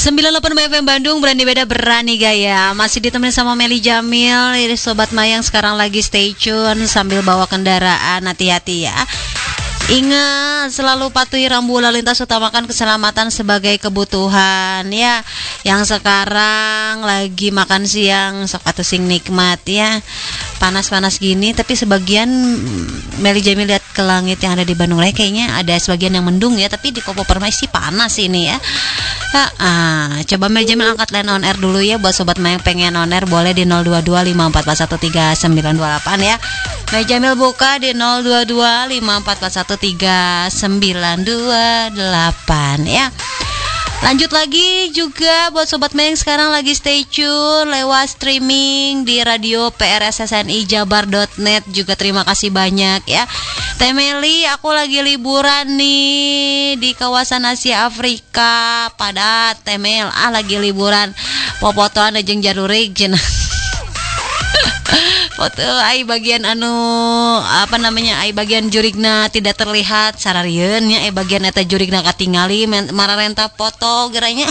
98 FM Bandung, berani beda berani gaya. Masih ditemani sama Meli Jamil. Ini Sobat Mayang sekarang lagi stay tune sambil bawa kendaraan, hati-hati ya. Ingat, selalu patuhi rambu lalu lintas, utamakan keselamatan sebagai kebutuhan ya. Yang sekarang lagi makan siang, sok atuh sing nikmat ya. Panas-panas gini, tapi sebagian Meli Jamil lihat ke langit yang ada di Bandung Raya, kayaknya ada sebagian yang mendung ya, tapi di Kopo Permai sih panas ini ya. Coba Meli Jamil angkat line on air dulu ya. Buat Sobat Mayang pengen on air boleh di 02254413928 ya. Meli Jamil buka di 02254413928 ya. Lanjut lagi juga buat Sobat Mayang sekarang lagi stay tune lewat streaming di radio PRSSNI-Jabar.net juga, terima kasih banyak ya. Teh Meli, aku lagi liburan nih di kawasan Asia Afrika. Pada Teh Mel, lagi liburan popotoan jeung jarurig cenah. Foto ai bagian ai bagian jurigna tidak terlihat sararieun nya, bagian eta jurigna katingali mararenta foto geranya.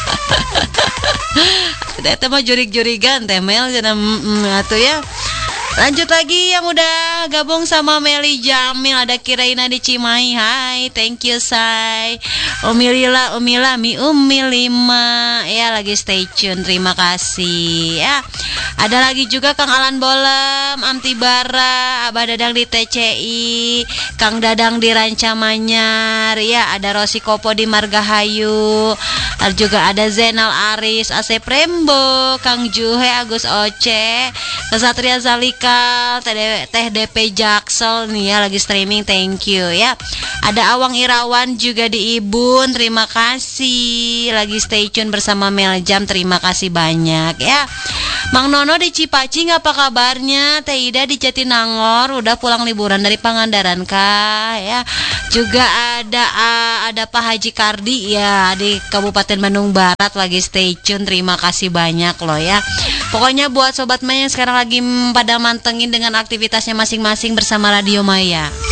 Eta mah jurig-jurigan Teh Mel cenah atuh ya. Lanjut lagi yang udah gabung sama Meli Jamil, ada Kiraina di Cimahi. Hai, thank you say. Umi Lila, Mi Umi 5 ya, lagi stay tune, terima kasih ya. Ada lagi juga Kang Alan Bolem, Amti Bara, Abah Dadang di TCI, Kang Dadang di Ranca Manyar ya, ada Rosi Kopo di Margahayu, juga ada Zainal Aris, Asep Rembo, Kang Juhe, Agus Oce, Kesatria Zalika, Teh DP Jaksel nih ya, lagi streaming, thank you ya. Ada Awang Irawan juga di Ibun, terima kasih, lagi stay tune bersama Mel Jam, terima kasih banyak ya. Mang Nono di Cipacing, apa kabarnya? Teh Ida di Jatinangor udah pulang liburan dari Pangandaran kah ya. Juga ada Pak Haji Kardi ya di Kabupaten Bandung Barat, lagi stay tune, terima kasih banyak loh ya. Pokoknya buat Sobat Maya yang sekarang lagi pada mantengin dengan aktivitasnya masing-masing bersama Radio Maya.